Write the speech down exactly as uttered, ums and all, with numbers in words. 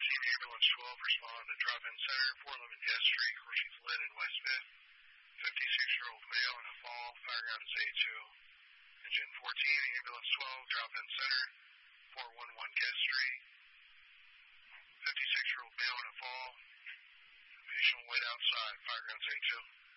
fourteen, ambulance twelve, respond to drop-in center, four eleven Guest Street, Horseshoe Lynn and West fifth. fifty-six-year-old male in a fall, fire ground is A two. Engine fourteen, ambulance twelve, drop-in center, four one one Guest Street. fifty-six-year-old male in a fall. Patient wait outside, fire ground is A two.